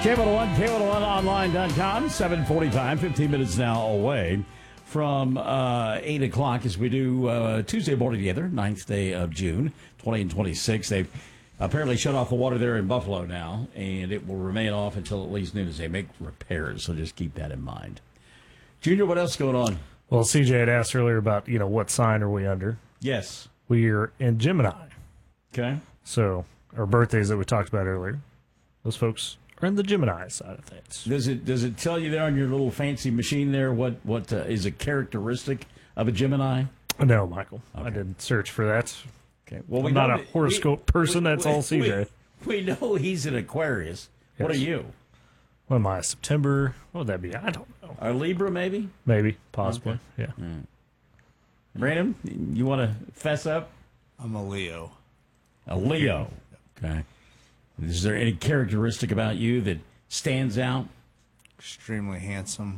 K101, K101online.com, 7:45, 15 minutes now away from 8 o'clock as we do Tuesday morning together, 9th day of June, 20 and 26. They've apparently shut off the water there in Buffalo now, and it will remain off until at least noon as they make repairs, so just keep that in mind. Junior, what else is going on? Well, CJ had asked earlier about, what sign are we under? Yes. We're in Gemini. Okay. So, our birthdays that we talked about earlier, those folks are in the Gemini side of things. Does it tell you there on your little fancy machine there what is a characteristic of a Gemini? No, Michael. Okay. I didn't search for that. Okay. Well, I'm not a horoscope person. That's all CJ. We know he's an Aquarius. Yes. What are you? What am I? September? What would that be? I don't know. A Libra, maybe? Maybe. Possibly. Okay. Yeah. Brandon, you want to fess up? I'm a Leo. A Leo. Okay. Is there any characteristic about you that stands out? Extremely handsome.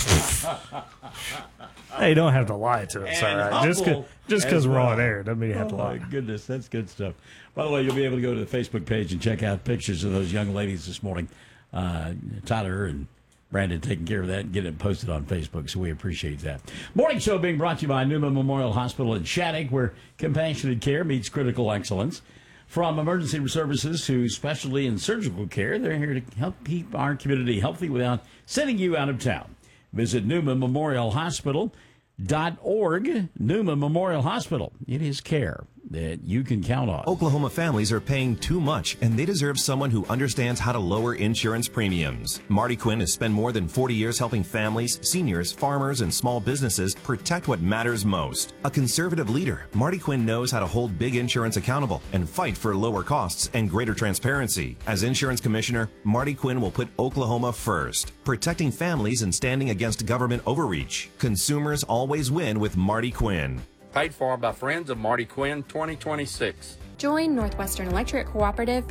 Hey, you don't have to lie to us, all right? Just because we're on air doesn't mean you have to lie. Oh, my goodness. That's good stuff. By the way, you'll be able to go to the Facebook page and check out pictures of those young ladies this morning. Tyler and Brandon taking care of that and getting it posted on Facebook, so we appreciate that. Morning show being brought to you by Newman Memorial Hospital in Shattuck, where compassionate care meets critical excellence. From emergency services to specialty and surgical care, they're here to help keep our community healthy without sending you out of town. Visit NewmanMemorialHospital.org. Newman Memorial Hospital. It is care that you can count on. Oklahoma families are paying too much, and they deserve someone who understands how to lower insurance premiums. Marty Quinn has spent more than 40 years helping families, seniors, farmers, and small businesses protect what matters most. A conservative leader, Marty Quinn knows how to hold big insurance accountable and fight for lower costs and greater transparency. As insurance commissioner, Marty Quinn will put Oklahoma first, protecting families and standing against government overreach. Consumers always win with Marty Quinn. Paid for by Friends of Marty Quinn 2026. Join Northwestern Electric Cooperative